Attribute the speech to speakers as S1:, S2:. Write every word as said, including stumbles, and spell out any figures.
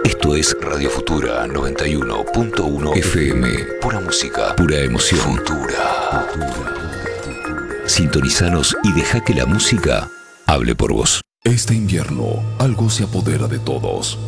S1: Esto es Radio Futura noventa y uno punto uno F M. Pura música, pura emoción. Futura. Sintonizanos y deja que la música hable por vos.
S2: Este invierno, algo se apodera de todos.